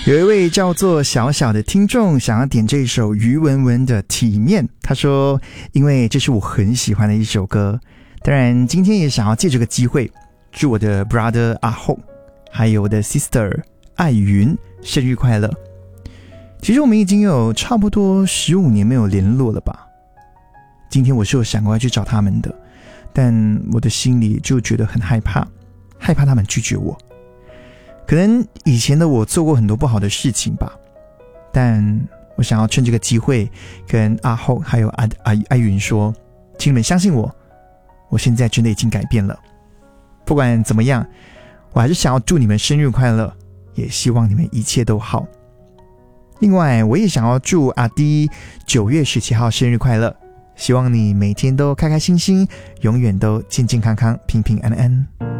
有一位叫做小小的听众想要点这一首于文文的《体面》，他说因为这是我很喜欢的一首歌，当然今天也想要借这个机会祝我的 brother 阿后还有我的 sister 艾云生日快乐。其实我们已经有差不多15年没有联络了吧，今天我是有想过要去找他们的，但我的心里就觉得很害怕他们拒绝我。可能以前的我做过很多不好的事情吧，但我想要趁这个机会跟阿后还有艾云说，请你们相信我，我现在真的已经改变了。不管怎么样，我还是想要祝你们生日快乐，也希望你们一切都好。另外我也想要祝阿弟9月17号生日快乐，希望你每天都开开心心，永远都健健康康，平平安安。